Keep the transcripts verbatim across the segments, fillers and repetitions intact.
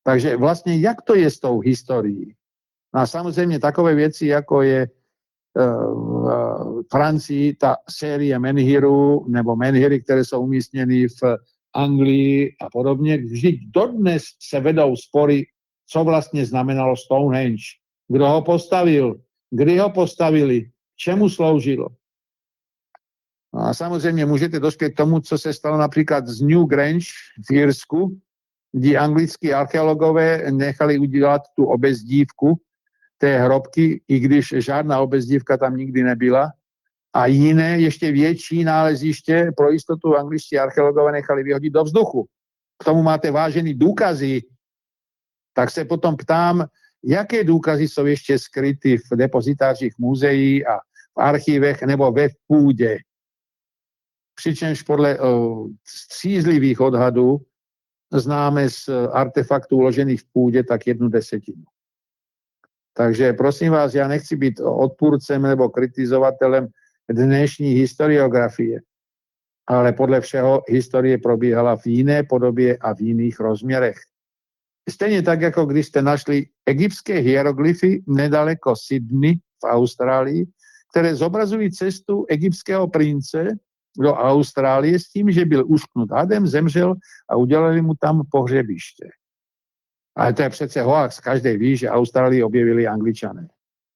Takže vlastně jak to je s tou historií? No a samozřejmě takové věci, jako je v Francii ta série menhirů nebo menhiry, které jsou umístěny v Anglii a podobně. Vždyť dodnes se vedou spory, co vlastně znamenalo Stonehenge. Kdo ho postavil? Kdy ho postavili? Čemu sloužilo? No a samozřejmě můžete dospět k tomu, co se stalo například z New Grange v Irsku, kdy angličtí archeologové nechali udělat tu obezdívku té hrobky, i když žádná obezdívka tam nikdy nebyla. A jiné, ještě větší náleziště pro jistotu angličtí archeologové nechali vyhodit do vzduchu. K tomu máte vážený důkazy. Tak se potom ptám, jaké důkazy jsou ještě skryty v depozitářích muzeí a v archivech nebo ve půdě. Přičemž podle uh, střízlivých odhadů známe z artefaktů uložených v půdě tak jednu desetinu. Takže prosím vás, já nechci být odpůrcem nebo kritizovatelem dnešní historiografie, ale podle všeho historie probíhala v jiné podobě a v jiných rozměrech. Stejně tak, jako když jste našli egyptské hieroglyfy nedaleko Sydney v Austrálii, které zobrazují cestu egyptského prince do Austrálie s tím, že byl ušknut hadem, zemřel a udělali mu tam pohřebiště. Ale to je přece hoax. Každý ví, že Austrálii objevili Angličané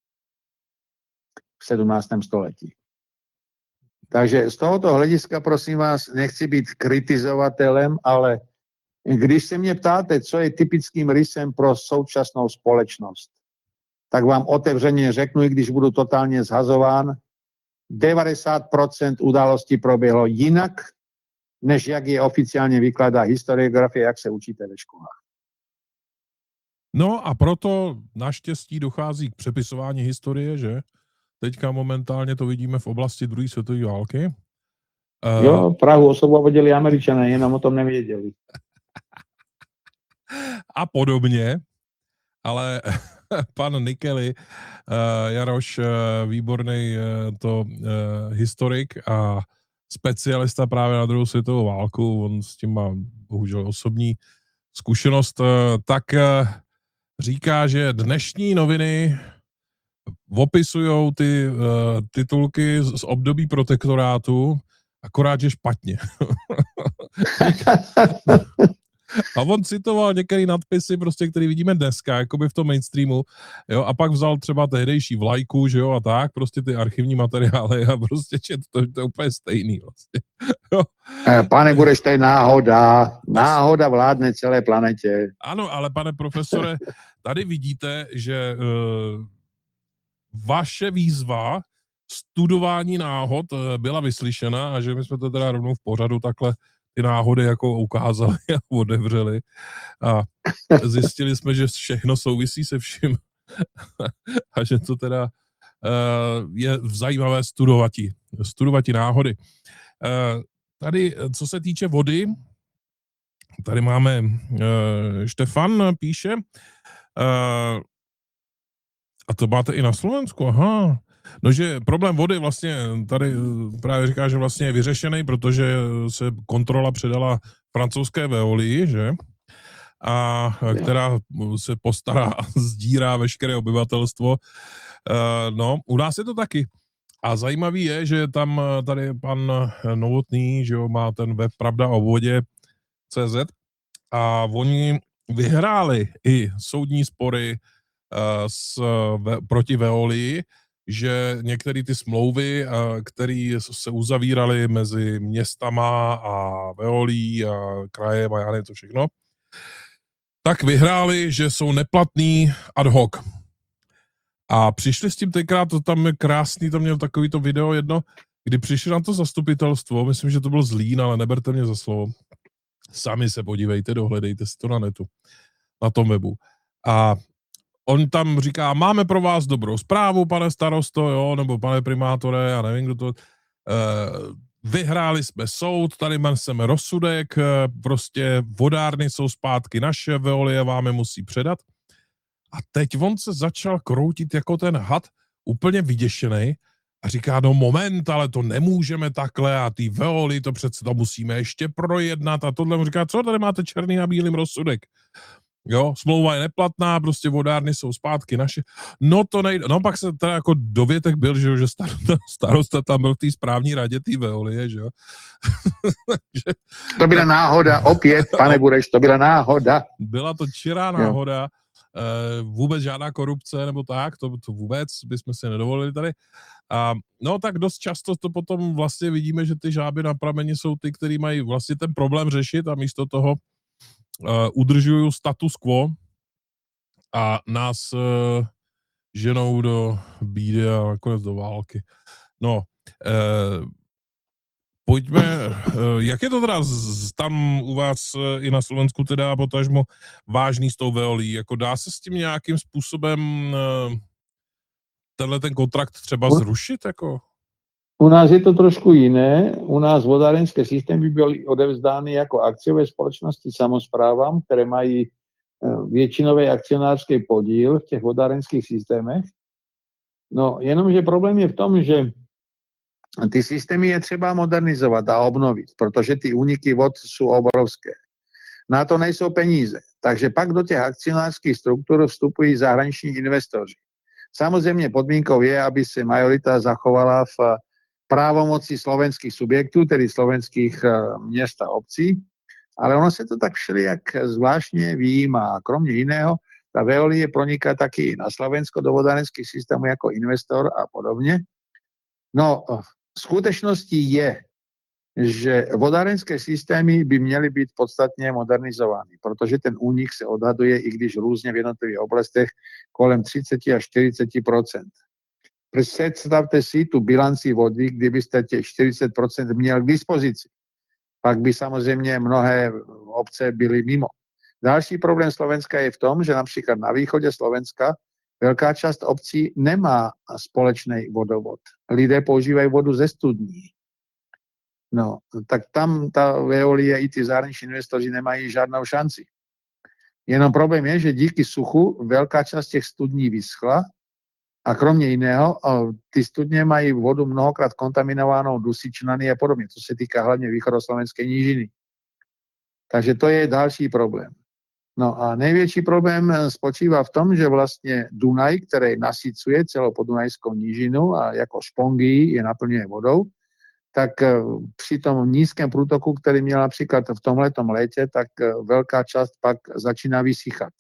v sedmnáctém století. Takže z tohoto hlediska, prosím vás, nechci být kritizovatelem, ale když se mě ptáte, co je typickým rysem pro současnou společnost, tak vám otevřeně řeknu, i když budu totálně zhazován, devadesát procent událostí proběhlo jinak, než jak je oficiálně vykládá historiografie, jak se učíte ve školách. No a proto naštěstí dochází k přepisování historie, že? Teďka momentálně to vidíme v oblasti druhé světové války. Jo, Prahu osvobodili Američané, jenom o tom nevěděli. A podobně, ale pan Nikely, Jaroš, výborný to historik a specialista právě na druhou světovou válku, on s tím má bohužel osobní zkušenost, tak říká, že dnešní noviny opisujou ty uh, titulky z, z období protektorátu, akorát, že špatně. A on citoval některé nadpisy, prostě, které vidíme dneska, jakoby v tom mainstreamu, jo, a pak vzal třeba tehdejší vlajku, že jo, a tak, prostě ty archivní materiály a prostě čet, to, to je úplně stejný vlastně. Jo. Pane, budeš, to je náhoda. Náhoda vládne celé planetě. Ano, ale pane profesore, tady vidíte, že uh, vaše výzva studování náhod byla vyslyšena a že my jsme to teda rovnou v pořadu takhle ty náhody jako ukázali a otevřeli a zjistili jsme, že všechno souvisí se vším a že to teda uh, je zajímavé studovati, studovati náhody. Uh, tady, co se týče vody, tady máme uh, Štefan píše, uh, a to máte i na Slovensku, aha. No, že problém vody vlastně tady právě říká, že vlastně je vyřešený, protože se kontrola předala francouzské Veolii, že? A která se postará a sdírá veškeré obyvatelstvo. No, u nás je to taky. A zajímavý je, že tam tady pan Novotný, že jo, má ten web Pravda o vodě tečka cé zet a oni vyhráli i soudní spory s, ve, proti Veolii, že některé ty smlouvy, které se uzavíraly mezi městama a Veolií a krajem a já nevím co všechno, tak vyhráli, že jsou neplatný ad hoc. A přišli s tím tenkrát, to tam je krásný, to měl takový to video jedno, kdy přišli na to zastupitelstvo, myslím, že to byl Zlín, ale neberte mě za slovo. Sami se podívejte, dohledejte si to na netu, na tom webu. A on tam říká, máme pro vás dobrou zprávu, pane starosto, jo, nebo pane primátore, já nevím, kdo to... Uh, vyhráli jsme soud, tady máme rozsudek, prostě vodárny jsou zpátky naše, Veolie vám je musí předat. A teď on se začal kroutit jako ten had, úplně vyděšený a říká, no moment, ale to nemůžeme takhle a ty Veolie, to přece to musíme ještě projednat a tohle mu říká, co tady máte černý na bílým rozsudek? Jo, smlouva je neplatná, prostě vodárny jsou zpátky naše. No to nejde. No pak se teda jako dovětek byl, že, že starosta, starosta tam byl v té správní radě té Veolie, že jo. To byla náhoda, opět, pane Bureš, to byla náhoda. Byla to čirá náhoda, e, vůbec žádná korupce nebo tak, to, to vůbec bychom si nedovolili tady. A no tak dost často to potom vlastně vidíme, že ty žáby na prameni jsou ty, který mají vlastně ten problém řešit a místo toho Uh, udržují status quo a nás uh, ženou do bídy a nakonec do války. No, uh, pojďme, uh, jak je to teda z, tam u vás uh, i na Slovensku teda potažmo vážný s tou Veolí? Jako dá se s tím nějakým způsobem uh, tenhle ten kontrakt třeba zrušit? Jako? U nás je to trošku jiné. U nás vodárenské systémy byly odevzdány jako akciové společnosti samosprávam, které mají většinový akcionářský podíl v těch vodárenských systémech. No, jenomže problém je v tom, že ty systémy je třeba modernizovat a obnovit, protože ty úniky vod jsou obrovské. Na to nejsou peníze. Takže pak do těch akcionářských struktur vstupují zahraniční investoři. Samozřejmě podmínkou je, aby se majorita zachovala v právomoci slovenských subjektů, tedy slovenských měst a obcí, ale ono se to tak všelijak zvláštně vyjímá. Kromě jiného, ta Veolie proniká taky na Slovensko do vodárenských systémů jako investor a podobně. No, v skutečnosti je, že vodárenské systémy by měly být podstatně modernizovány, protože ten únik se odhaduje, i když různě v jednotlivých oblastech, kolem třicet až čtyřicet procent. Představte si tu bilanci vody, kdybyste těch čtyřicet procent měl k dispozici. Pak by samozřejmě mnohé obce byly mimo. Další problém Slovenska je v tom, že například na východě Slovenska velká část obcí nemá společný vodovod. Lidé používají vodu ze studní. No, tak tam ta Veolie i ty zahraniční investoři nemají žádnou šanci. Jenom problém je, že díky suchu velká část těch studní vyschla a kromě jiného ty studně mají vodu mnohokrát kontaminovanou dusičnany a podobně. To se týká hlavně východoslovenské nížiny. Takže to je další problém. No a největší problém spočívá v tom, že vlastně Dunaj, který nasycuje celou podunajskou nížinu a jako špongy je naplňuje vodou, tak při tom nízkém průtoku, který měl například v tomhletom létě, tak velká část pak začíná vysychat.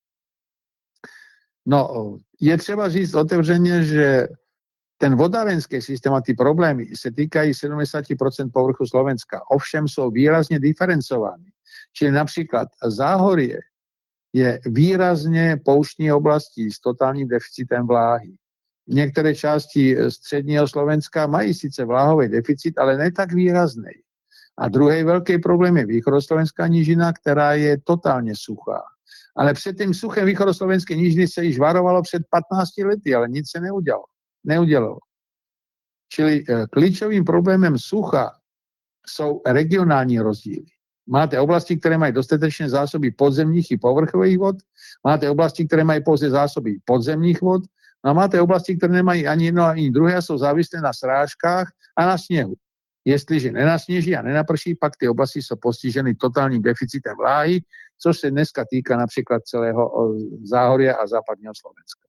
No, je třeba říct otevřeně, že ten vodárenský systém a ty problémy se týkají sedmdesát procent povrchu Slovenska, ovšem jsou výrazně diferencovány. Čili například Záhorie je výrazně pouštní oblastí s totálním deficitem vláhy. Některé části středního Slovenska mají sice vláhový deficit, ale ne tak výrazný. A druhý velký problém je východoslovenská nížina, která je totálně suchá. Ale před tím suchem východoslovenské nížiny se již varovalo před patnácti lety, ale nic se neudělalo. neudělalo. Čili klíčovým problémem sucha jsou regionální rozdíly. Máte oblasti, které mají dostatečné zásoby podzemních i povrchových vod, máte oblasti, které mají pouze zásoby podzemních vod, a máte oblasti, které nemají ani jedno, ani druhé a jsou závislé na srážkách a na sněhu. Jestliže nenasněží a nenaprší, pak ty oblasti jsou postiženy totálním deficitem vláhy, což se dneska týká například celého Záhoria a západního Slovenska.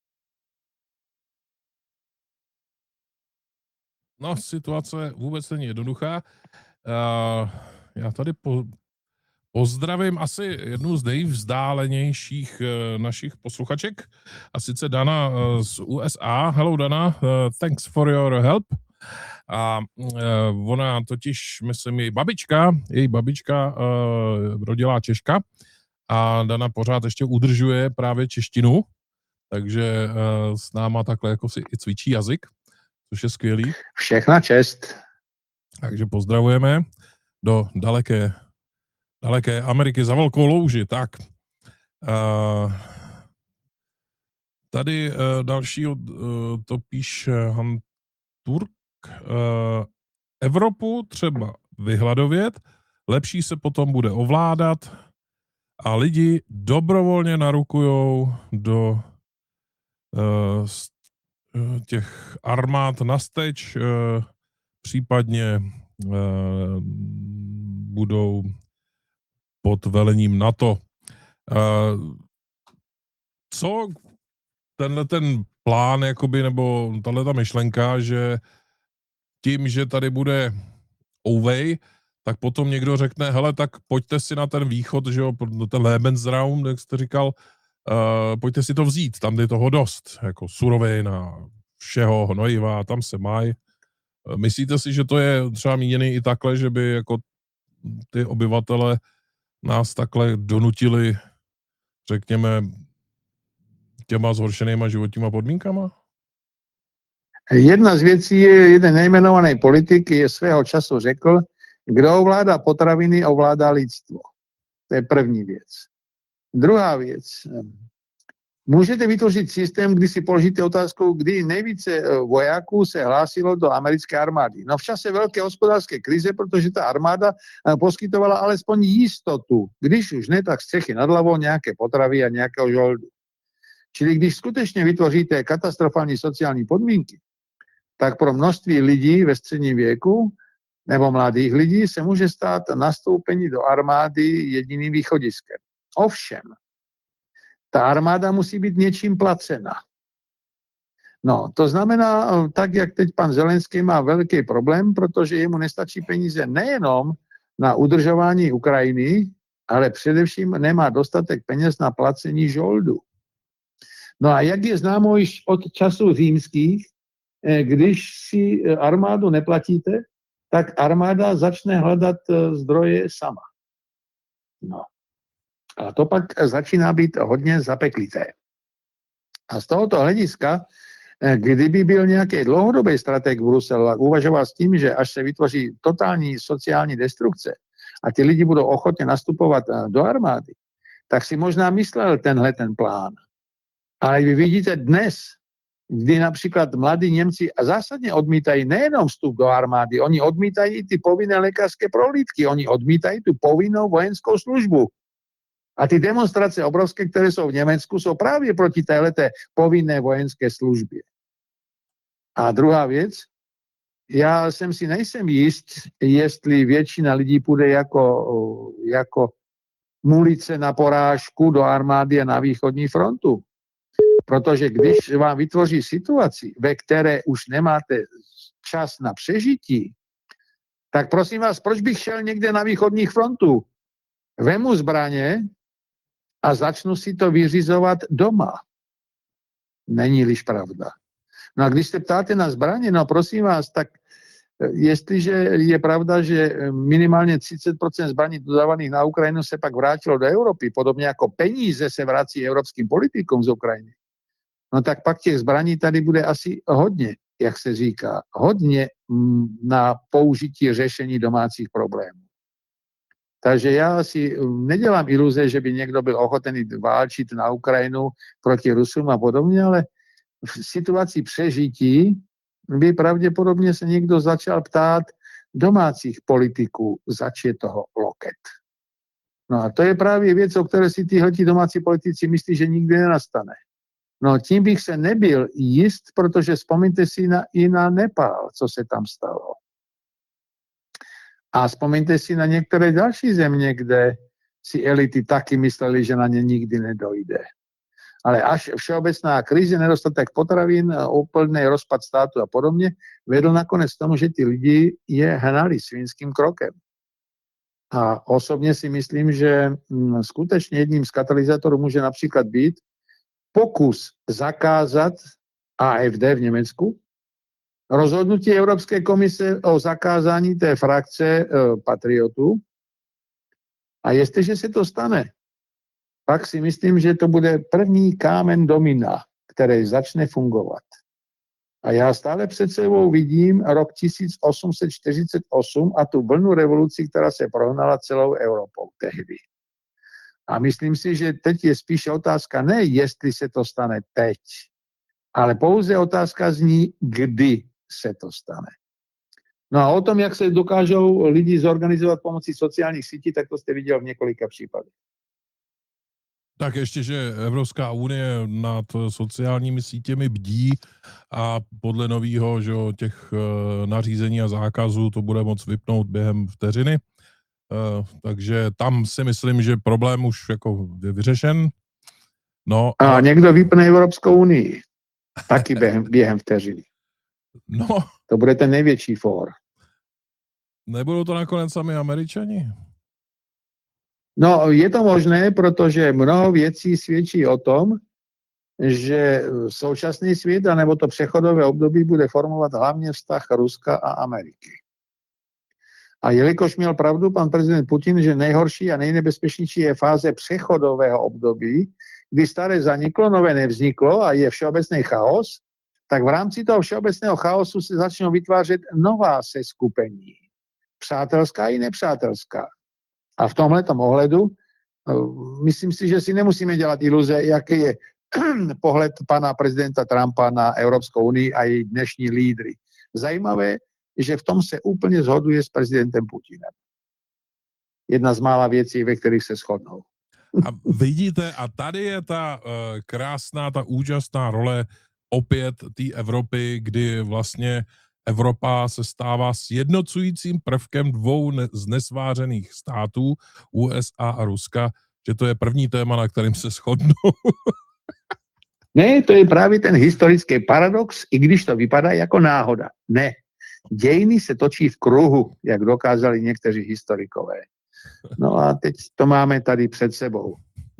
No, situace vůbec není jednoduchá. Uh, já tady po, pozdravím asi jednu z nejvzdálenějších uh, našich posluchaček, a sice Dana uh, z U S A. Hello Dana, uh, thanks for your help. A uh, ona totiž, myslím, její babička, její babička uh, rodilá Češka a Dana pořád ještě udržuje právě češtinu, takže uh, s náma takhle jako si i cvičí jazyk, což je skvělý. Všechna čest. Takže pozdravujeme do daleké, daleké Ameriky za velkou louži. Tak, uh, tady uh, další uh, to píše Han Turk. Uh, Evropu třeba vyhladovět, lepší se potom bude ovládat a lidi dobrovolně narukujou do uh, těch armád nasteč, uh, případně uh, budou pod velením NATO. Uh, co tenhle ten plán, jakoby, nebo tahle ta myšlenka, že tím, že tady bude ouvej, tak potom někdo řekne, hele, tak pojďte si na ten východ, že jo, ten Lebensraum, jak jste říkal, uh, pojďte si to vzít, tam je toho dost, jako surovin a všeho, hnojiva, tam se mají. Myslíte si, že to je třeba míněný i takhle, že by jako ty obyvatele nás takhle donutili, řekněme, těma zhoršenýma životníma podmínkama? Jedna z věcí je, jeden nejmenovaný politik je svého času řekl, kdo ovládá potraviny, ovládá lidstvo. To je první věc. Druhá věc. Můžete vytvořit systém, kdy si položíte otázku, kdy nejvíce vojáků se hlásilo do americké armády. No v čase velké hospodářské krize, protože ta armáda poskytovala alespoň jistotu. Když už ne, tak střechy nad hlavou, nějaké potravy a nějakého žoldu. Čili když skutečně vytvoříte katastrofální sociální podmínky, tak pro množství lidí ve středním věku nebo mladých lidí se může stát nastoupení do armády jediným východiskem. Ovšem, ta armáda musí být něčím placena. No, to znamená, tak jak teď pan Zelenský má velký problém, protože jemu nestačí peníze nejenom na udržování Ukrajiny, ale především nemá dostatek peněz na placení žoldu. No a jak je známo již od času římských, když si armádu neplatíte, tak armáda začne hledat zdroje sama. No. A to pak začíná být hodně zapeklité. A z tohoto hlediska, kdyby byl nějaký dlouhodobý strateg v Bruselu a uvažoval s tím, že až se vytvoří totální sociální destrukce a ti lidi budou ochotně nastupovat do armády, tak si možná myslel tenhle ten plán. Ale vy vidíte dnes, kdy například mladí Němci zásadně odmítají nejenom vstup do armády, oni odmítají ty povinné lékařské prohlídky, oni odmítají tu povinnou vojenskou službu. A ty demonstrace obrovské, které jsou v Německu, jsou právě proti téhleté povinné vojenské službě. A druhá věc, já jsem si nejsem jist, jestli většina lidí půjde jako, jako mulice na porážku do armády a na východní frontu. Protože když vám vytvoří situaci, ve které už nemáte čas na přežití, tak prosím vás, proč bych šel někde na východní frontu? Vemu zbraně a začnu si to vyřizovat doma. Není-liž pravda. No a když se ptáte na zbraně, no prosím vás, tak jestliže je pravda, že minimálně třicet procent zbraní dodávaných na Ukrajinu se pak vrátilo do Evropy, podobně jako peníze se vrací evropským politikům z Ukrajiny, no tak pak těch zbraní tady bude asi hodně, jak se říká, hodně na použití řešení domácích problémů. Takže já si nedělám iluze, že by někdo byl ochotený válčit na Ukrajinu proti Rusům a podobně, ale v situaci přežití by pravděpodobně se někdo začal ptát domácích politiků, zač je toho loket. No a to je právě věc, o které si tyhleti domácí politici myslí, že nikdy nenastane. No tím bych se nebyl jist, protože vzpomeňte si na, i na Nepál, co se tam stalo. A vzpomeňte si na některé další země, kde si elity taky mysleli, že na ně nikdy nedojde. Ale až všeobecná krize, nedostatek potravin, úplný rozpad státu a podobně, vedl nakonec k tomu, že ty lidi je hnali svinským krokem. A osobně si myslím, že skutečně jedním z katalyzátorů může například být pokus zakázat á ef dé v Německu, rozhodnutí Evropské komise o zakázání té frakce e, patriotů. A jestliže se to stane, pak si myslím, že to bude první kámen domina, který začne fungovat. A já stále před sebou vidím rok tisíc osm set čtyřicet osm a tu vlnu revolucí, která se prohnala celou Evropou tehdy. A myslím si, že teď je spíše otázka ne, jestli se to stane teď, ale pouze otázka zní, kdy se to stane. No a o tom, jak se dokážou lidi zorganizovat pomocí sociálních sítí, tak to jste viděl v několika případech. Tak ještě, že Evropská unie nad sociálními sítěmi bdí a podle nového, že těch nařízení a zákazů to bude moc vypnout během vteřiny. Uh, takže tam si myslím, že problém už jako je vyřešen. No, a... a někdo vypne Evropskou unii. Taky během, během vteřiny. No. To bude ten největší fór. Nebudou to nakonec sami Američani? No, je to možné, protože mnoho věcí svědčí o tom, že současný svět, anebo to přechodové období bude formovat hlavně vztah Ruska a Ameriky. A jelikož měl pravdu pan prezident Putin, že nejhorší a nejnebezpečnější je fáze přechodového období, kdy staré zaniklo, nové nevzniklo a je všeobecný chaos, tak v rámci toho všeobecného chaosu se začnou vytvářet nová seskupení. Přátelská i nepřátelská. A v tomhletom ohledu myslím si, že si nemusíme dělat iluze, jaký je pohled pana prezidenta Trumpa na Evropskou unii a její dnešní lídry. Zajímavé, že v tom se úplně shoduje s prezidentem Putinem. Jedna z mála věcí, ve kterých se shodnou. A vidíte, a tady je ta uh, krásná, ta úžasná role opět té Evropy, kdy vlastně Evropa se stává sjednocujícím prvkem dvou ne- z nesvářených států, U S A a Ruska, že to je první téma, na kterým se shodnou. Ne, to je právě ten historický paradox, i když to vypadá jako náhoda. Ne. Dějiny se točí v kruhu, jak dokázali někteří historikové. No a teď to máme tady před sebou.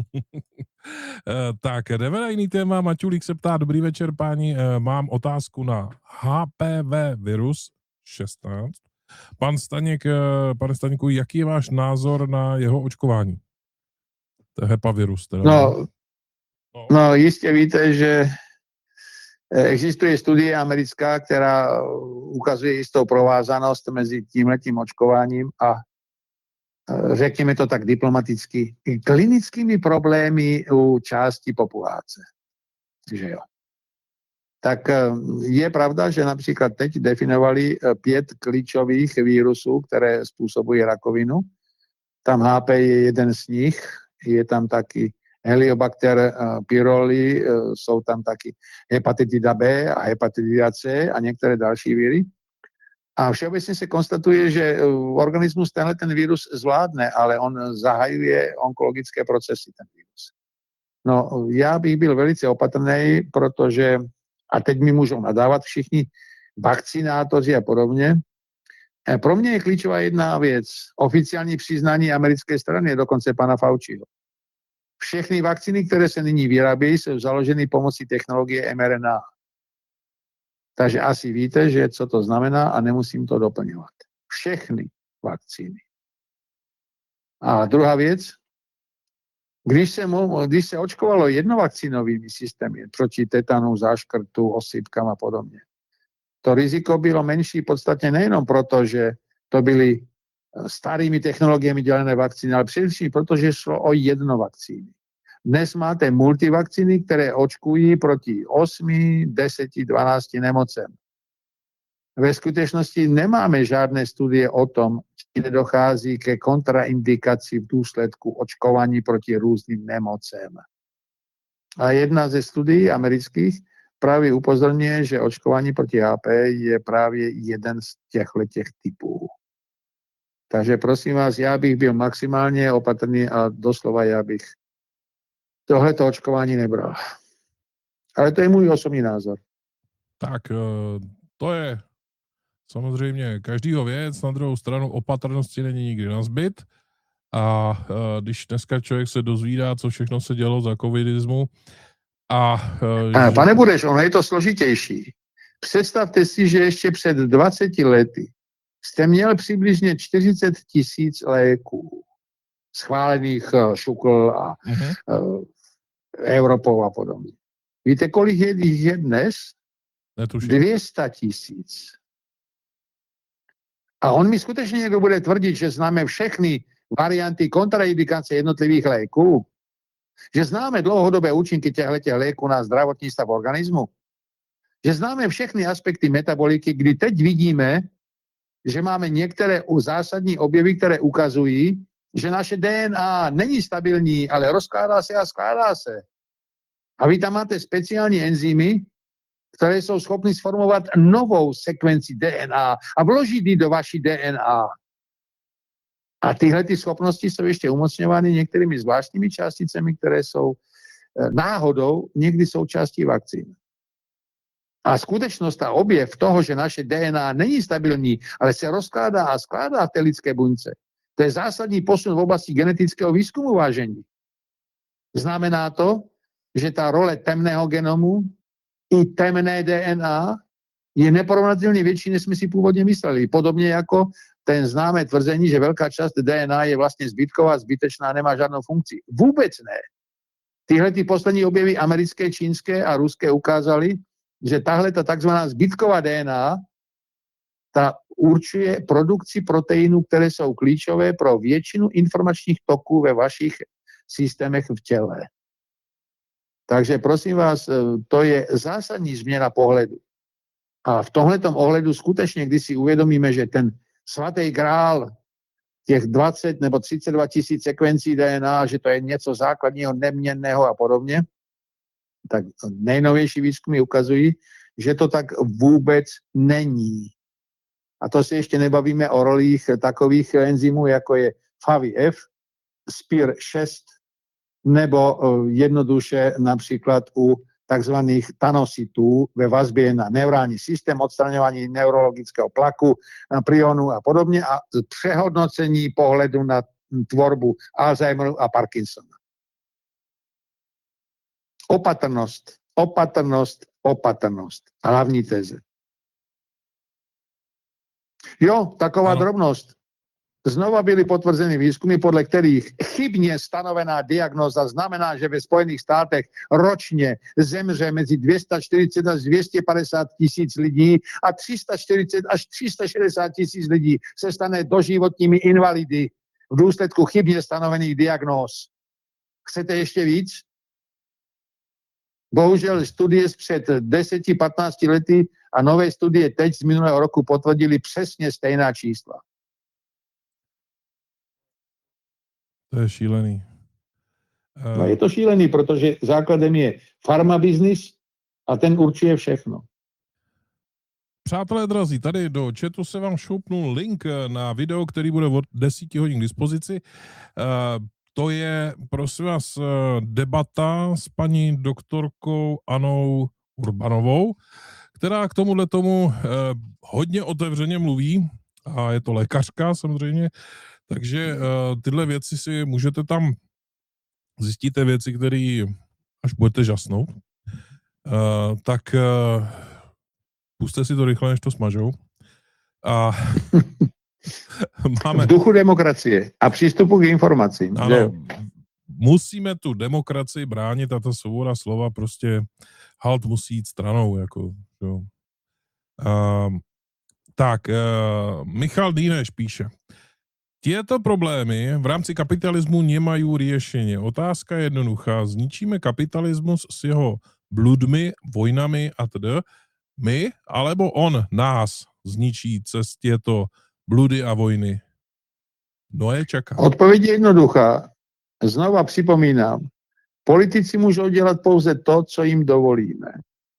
Tak, jdeme na jiný téma. Maťulík se ptá, dobrý večer, páni, mám otázku na H P V virus šestnáct. Pan Staněk, pane Staňku, jaký je váš názor na jeho očkování? To je hepavirus. Teda. No, no, jistě víte, že existuje studie americká, která ukazuje jistou provázanost mezi tímhletím očkováním a řekněme to tak diplomaticky, klinickými problémy u části populace. Že jo. Tak je pravda, že například teď definovali pět klíčových vírusů, které způsobují rakovinu. Tam H P je jeden z nich, je tam taky Heliobacter pylori, jsou tam taky hepatitida B a hepatitida C a některé další víry. A všeobecně se konstatuje, že organismus tenhle ten vírus zvládne, ale on zahajuje onkologické procesy, ten vírus. No, já bych byl velice opatrný, protože, a teď mi můžou nadávat všichni vakcinátoři a podobně, pro mě je klíčová jedna věc. Oficiální přiznání americké strany je dokonce pana Fauciho. Všechny vakcíny, které se nyní vyrábějí, jsou založeny pomocí technologie M R N A. Takže asi víte, že co to znamená a nemusím to doplňovat. Všechny vakcíny. A druhá věc, když se, když se očkovalo jednovakcinovými systémy proti tetanu, záškrtu, osýpkám a podobně, to riziko bylo menší podstatně nejenom proto, že to byly starými technologiemi dělené vakcíny, ale především proto, že šlo o jednovakcíny. Dnes máte multivakcíny, které očkují proti osmi, deseti, dvanácti nemocem. Ve skutečnosti nemáme žádné studie o tom, že nedochází ke kontraindikaci v důsledku očkování proti různým nemocem. A jedna ze studií amerických právě upozorňuje, že očkování proti H P je právě jeden z těchto typů. Takže prosím vás, já bych byl maximálně opatrný a doslova já bych tohleto očkování nebral. Ale to je můj osobní názor. Tak to je samozřejmě každýho věc, na druhou stranu opatrnosti není nikdy nazbyt. A když dneska člověk se dozvídá, co všechno se dělo za covidismu. A, a pane Budeš, ono je to složitější. Představte si, že ještě před dvaceti lety jste měl přibližně čtyřicet tisíc léků schválených šukl a uh-huh. Evropou a podobně. Víte, kolik je jich je dnes? Netuším. dvě stě tisíc. A on mi skutečně někdo bude tvrdit, že známe všechny varianty kontraindikace jednotlivých léků, že známe dlouhodobé účinky těchto léků na zdravotní stav organismu, že známe všechny aspekty metaboliky, kdy teď vidíme, že máme některé zásadní objevy, které ukazují, že naše D N A není stabilní, ale rozkládá se a skládá se. A vy tam máte speciální enzymy, které jsou schopny sformovat novou sekvenci D N A a vložit ji do vaší D N A. A tyhle ty schopnosti jsou ještě umocňovány některými zvláštními částicemi, které jsou náhodou někdy součástí vakcín. A skutečnost a objev toho, že naše D N A není stabilní, ale se rozkládá a skládá v té lidské buňce, to je zásadní posun v oblasti genetického výzkumu, vážení. Znamená to, že ta role temného genomu i temné D N A je neporovnatelně větší, než jsme si původně mysleli. Podobně jako ten známé tvrzení, že velká část D N A je vlastně zbytková, zbytečná, nemá žádnou funkci. Vůbec ne. Tyhle ty poslední objevy americké, čínské a ruské ukázaly, že tahle ta takzvaná zbytková D N A ta určuje produkci proteinů, které jsou klíčové pro většinu informačních toků ve vašich systémech v těle. Takže prosím vás, to je zásadní změna pohledu. A v tomhletom ohledu skutečně, když si uvědomíme, že ten svatý grál těch dvacet nebo třicet dva tisíc sekvencí D N A, že to je něco základního, neměnného a podobně, tak nejnovější výzkumy ukazují, že to tak vůbec není. A to si ještě nebavíme o rolích takových enzymů, jako je F A V I F, S P I R šest, nebo jednoduše například u takzvaných tanositů ve vazbě na neurální systém, odstraňování neurologického tlaku, prionu a podobně a přehodnocení pohledu na tvorbu Alzheimeru a Parkinsona. Opatrnost, opatrnost, opatrnost. Hlavní teze. Jo, taková ano. Drobnost. Znova byly potvrzeny výzkumy, podle kterých chybně stanovená diagnóza znamená, že ve Spojených státech ročně zemře mezi dvě stě čtyřicet až dvě stě padesát tisíc lidí a tři sta čtyřicet až tři sta šedesát tisíc lidí se stane doživotními invalidy v důsledku chybně stanovených diagnóz. Chcete ještě víc? Bohužel studie před deseti patnácti lety a nové studie teď z minulého roku potvrdily přesně stejná čísla. To je šílený. Uh... No je to šílený, protože základem je farmabiznis a ten určuje všechno. Přátelé drazí, tady do chatu se vám šoupnul link na video, který bude od deseti hodin k dispozici. Uh, to je, prosím vás, debata s paní doktorkou Anou Urbanovou, která k tomuhle tomu uh, hodně otevřeně mluví a je to lékařka samozřejmě. Takže uh, tyhle věci si můžete tam, zjistíte věci, které až budete žasnout, uh, tak uh, puste si to rychle, než to smažou. A máme... V duchu demokracie a přístupu k informacím. Ano, musíme tu demokracii bránit a ta svoboda slova prostě halt musí jít stranou. Jako, jo. Uh, tak, uh, Michal Díneš píše, tieto problémy v rámci kapitalismu nemajú riešenie. Otázka je jednoduchá. Zničíme kapitalismus s jeho bludmi, vojnami a teda. My, alebo on nás zničí cez tieto bludy a vojny? No je čaká. Odpověď je jednoduchá. Znova připomínám. Politici můžou dělat pouze to, co jim dovolíme.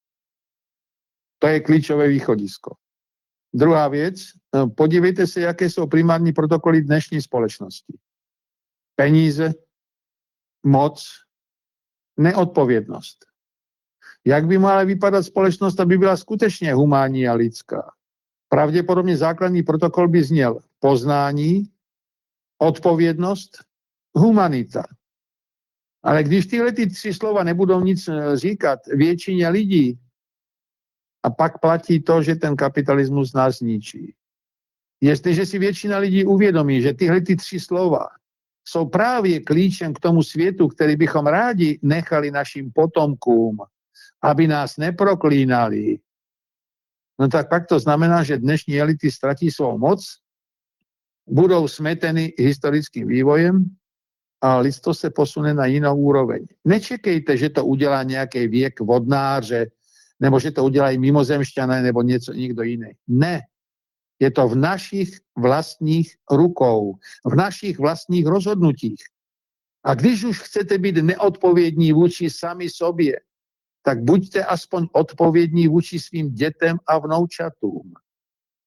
To je klíčové východisko. Druhá věc, podívejte se, jaké jsou primární protokoly dnešní společnosti. Peníze, moc, neodpovědnost. Jak by mohla vypadat společnost, aby byla skutečně humánní a lidská? Pravděpodobně základní protokol by zněl poznání, odpovědnost, humanita. Ale když tyhle ty tři slova nebudou nic říkat většině lidí, a pak platí to, že ten kapitalismus nás zničí. Jestliže si většina lidí uvědomí, že tyhle ty tři slova jsou právě klíčem k tomu světu, který bychom rádi nechali našim potomkům, aby nás neproklínali, no tak pak to znamená, že dnešní elity ztratí svou moc, budou smeteny historickým vývojem a lidstvo se posune na jinou úroveň. Nečekejte, že to udělá nějaký věk vodnáře, nebo že to udělají mimozemšťané, nebo něco, někdo jiný. Ne. Je to v našich vlastních rukou, v našich vlastních rozhodnutích. A když už chcete být neodpovědní vůči sami sobě, tak buďte aspoň odpovědní vůči svým dětem a vnoučatům.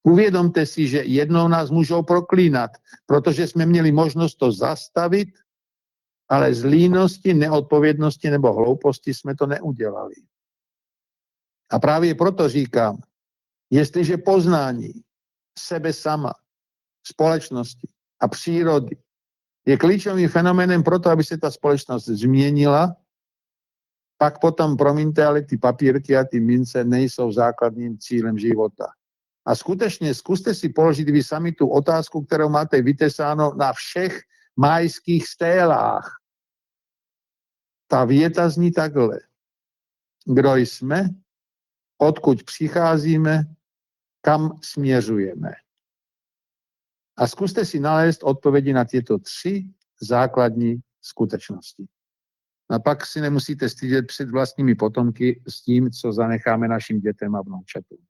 Uvědomte si, že jednou nás můžou proklínat, protože jsme měli možnost to zastavit, ale z línosti, neodpovědnosti nebo hlouposti jsme to neudělali. A právě proto říkám, jestliže poznání sebe sama, společnosti a přírody je klíčovým fenoménem pro to, aby se ta společnost změnila, pak potom, promiňte, ale ty papírky a ty mince nejsou základním cílem života. A skutečně zkuste si položit vy sami tu otázku, kterou máte vytesáno na všech májských stélách. Ta věta zní takhle. Kdo jsme, odkud přicházíme, kam směřujeme. A zkuste si nalézt odpovědi na tyto tři základní skutečnosti. A pak si nemusíte stydět před vlastními potomky s tím, co zanecháme našim dětem a vnoučatům.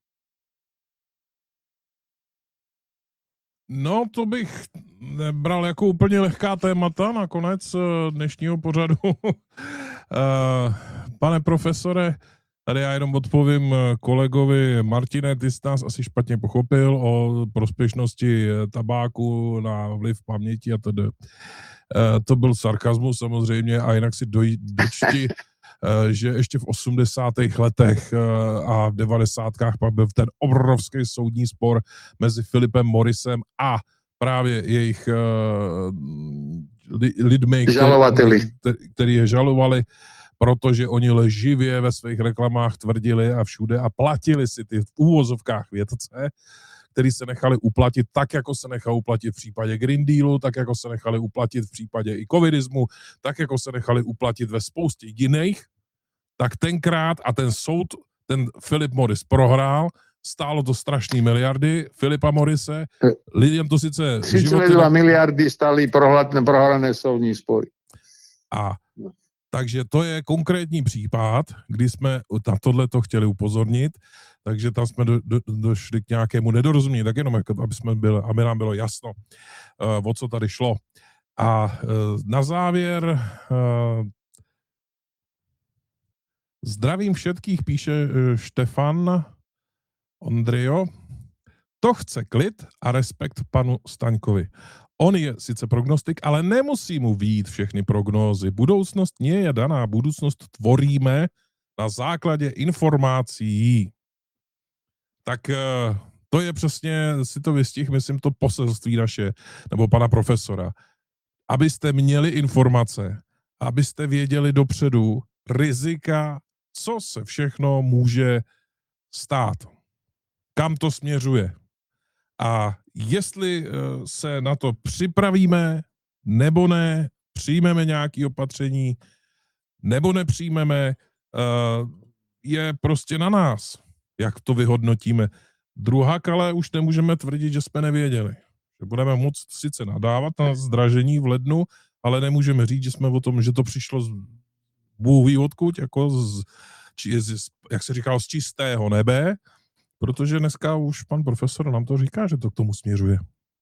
No, to bych nebral jako úplně lehká témata na konec dnešního pořadu. Pane profesore, tady já jenom odpovím kolegovi Martine, ty jsi nás asi špatně pochopil o prospěšnosti tabáku na vliv paměti a tedy. To byl sarkazmus samozřejmě a jinak si doj, dočti, že ještě v osmdesátých letech a v devadesátkách pak byl ten obrovský soudní spor mezi Philipem Morrisem a právě jejich lidmi, žalovateli, který je žalovali, protože oni lživě ve svých reklamách tvrdili a všude a platili si ty v úvozovkách vědce, který se nechali uplatit tak, jako se nechali uplatit v případě Green Dealu, tak, jako se nechali uplatit v případě i covidismu, tak, jako se nechali uplatit ve spoustě jiných, tak tenkrát a ten soud, ten Philip Morris prohrál, stálo to strašný miliardy Philipa Morrise, lidem to sice... třicet dva miliardy stály prohrané soudní spory. A takže to je konkrétní případ, kdy jsme na tohleto chtěli upozornit, takže tam jsme do, do, došli k nějakému nedorozumění, tak jenom, aby, jsme byli, aby nám bylo jasno, uh, o co tady šlo. A uh, na závěr uh, zdravím všetkých, píše uh, Štefan Ondrio. To chce klid a respekt panu Staňkovi. On je sice prognostik, ale nemusí mu vyjít všechny prognózy. Budoucnost nie je daná, budoucnost tvoríme na základě informací. Tak to je přesně, si to vystih, myslím, to poselství naše, nebo pana profesora. Abyste měli informace, abyste věděli dopředu rizika, co se všechno může stát, kam to směřuje. A jestli se na to připravíme, nebo ne, přijmeme nějaké opatření, nebo nepřijmeme, je prostě na nás, jak to vyhodnotíme. Druhá ale už nemůžeme tvrdit, že jsme nevěděli. Že budeme moct sice nadávat na zdražení v lednu, ale nemůžeme říct, že jsme o tom, že to přišlo z Bůh ví odkud, jako z, či, z, jak se říkalo, z čistého nebe, protože dneska už pan profesor nám to říká, že to k tomu směřuje.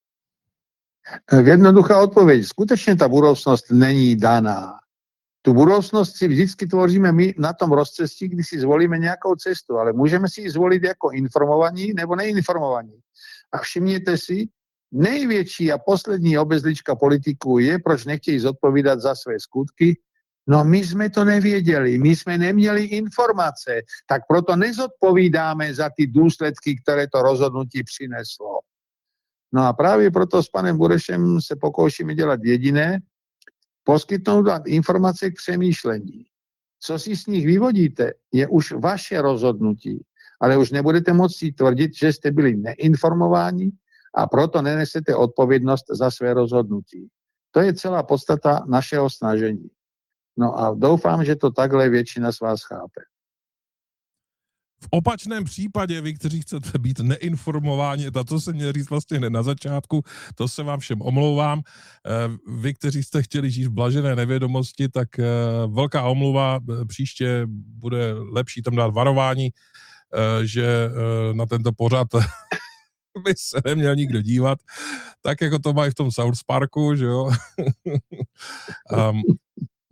Jednoduchá odpověď. Skutečně ta budoucnost není daná. Tu budoucnost si vždycky tvoříme my na tom rozcestí, kdy si zvolíme nějakou cestu, ale můžeme si ji zvolit jako informovaní nebo neinformovaní. A všimněte si, největší a poslední obezlička politiků je, proč nechtějí zodpovídat za své skutky. No my jsme to nevěděli, my jsme neměli informace, tak proto nezodpovídáme za ty důsledky, které to rozhodnutí přineslo. No a právě proto s panem Burešem se pokoušíme dělat jediné, poskytnout vám informace k přemýšlení. Co si z nich vyvodíte, je už vaše rozhodnutí, ale už nebudete moci tvrdit, že jste byli neinformováni a proto nenesete odpovědnost za své rozhodnutí. To je celá podstata našeho snažení. No a doufám, že to takhle většina z vás chápe. V opačném případě, vy, kteří chcete být neinformováni, a to se měl říct vlastně hned na začátku, to se vám všem omlouvám. Vy, kteří jste chtěli žít v blažené nevědomosti, tak velká omluva, příště bude lepší tam dát varování, že na tento pořad by se neměl nikdo dívat, tak jako to mají v tom South Parku, že jo. um,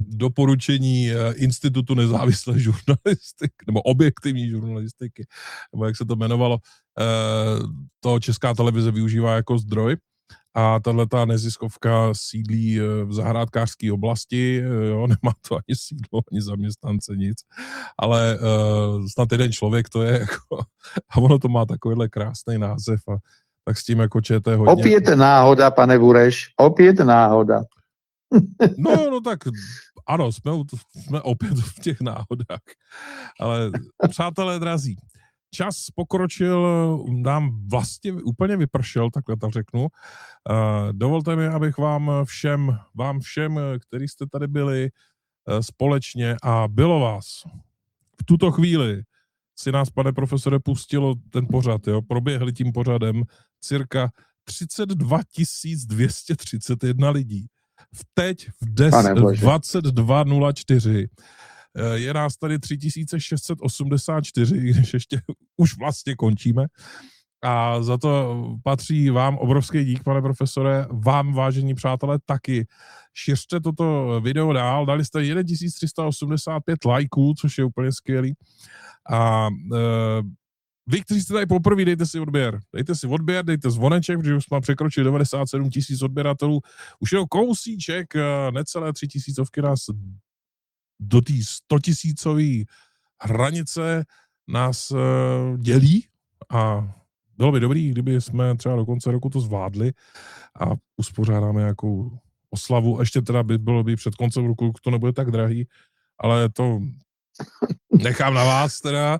doporučení Institutu nezávislé žurnalistiky, nebo objektivní žurnalistiky, nebo jak se to jmenovalo, to Česká televize využívá jako zdroj. A tato neziskovka sídlí v zahrádkářské oblasti, jo, nemá to ani sídlo, ani zaměstnance, nic, ale uh, snad jeden člověk to je, jako, a ono to má takovýhle krásný název a tak s tím jako čete hodně. Opět náhoda, pane Bureš, opět náhoda. No, no tak ano, jsme, jsme opět v těch náhodách, ale přátelé drazí, čas pokročil, nám vlastně úplně vypršel, takhle to řeknu. Uh, dovolte mi, abych vám všem, vám všem, kteří jste tady byli uh, společně a bylo vás v tuto chvíli, si nás, pane profesore, pustilo ten pořad, jo, proběhli tím pořadem cirka třicet dva tisíc dvě stě třicet jedna lidí. V teď v dvacet dva nula čtyři je nás tady tři tisíce šest set osmdesát čtyři, když ještě už vlastně končíme. A za to patří vám obrovský dík, pane profesore, vám, vážení přátelé, taky. Šiřte toto video dál, dali jste tisíc tři sta osmdesát pět lajků, což je úplně skvělý. A e, vy, kteří jste tady poprvé, dejte si odběr. Dejte si odběr, dejte zvoneček, protože už jsme překročili devadesát sedm tisíc odběratelů. Už je kousíček, necelé tři tisícovky nás do té stotisícové hranice nás e, dělí a bylo by dobrý, kdyby jsme třeba do konce roku to zvládli a uspořádáme nějakou oslavu. Ještě teda by bylo by před koncem roku, to nebude tak drahý, ale to nechám na vás teda.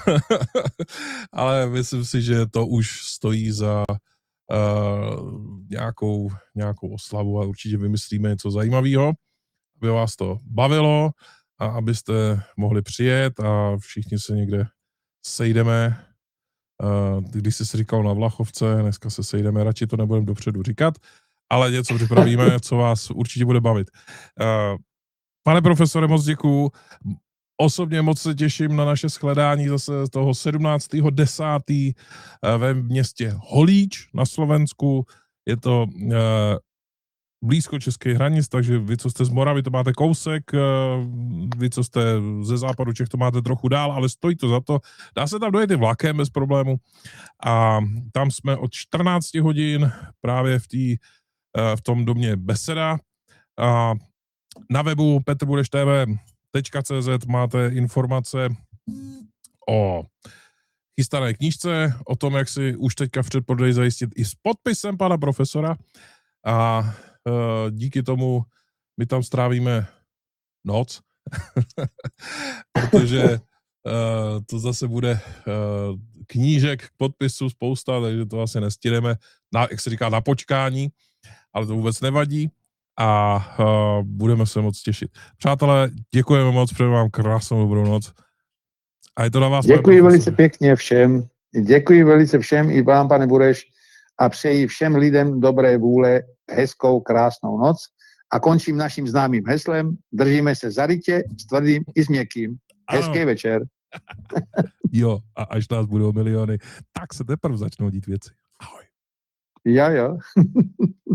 Ale myslím si, že to už stojí za uh, nějakou, nějakou oslavu a určitě vymyslíme něco zajímavého, aby vás to bavilo a abyste mohli přijet a všichni se někde sejdeme. Když jsi říkal na Vlachovce, dneska se sejdeme, radši to nebudeme dopředu říkat, ale něco připravíme, co vás určitě bude bavit. Pane profesore, moc děkuju. Osobně moc se těším na naše shledání zase toho sedmnáctého desátého ve městě Holíč na Slovensku. Je to blízko českých hranic, takže vy, co jste z Moravy, to máte kousek, vy, co jste ze západu Čech, to máte trochu dál, ale stojí to za to. Dá se tam dojet i vlakem bez problému. A tam jsme od čtrnácti hodin právě v, tý, v tom domě Beseda. A na webu petrbudeštv tečka cé zet máte informace o chystané knížce, o tom, jak si už teďka v předprodeji zajistit i s podpisem pana profesora. A Uh, díky tomu my tam strávíme noc, protože uh, to zase bude uh, knížek k podpisu spousta, takže to asi nestihneme, na, jak se říká, na počkání, ale to vůbec nevadí a uh, budeme se moc těšit. Přátelé, děkujeme moc, přeju vám krásnou dobrou noc. A je to na vás. Děkuji velice pěkně všem, děkuji velice všem i vám, pane Bureš, a přeji všem lidem dobré vůle, hezkou, krásnou noc a končím naším známým heslem. Držíme se za rytě, s tvrdým i s měkkým. Hezký ano. Večer. Jo, a až nás budou miliony, tak se teprve začnou dít věci. Ahoj. Jo, jo.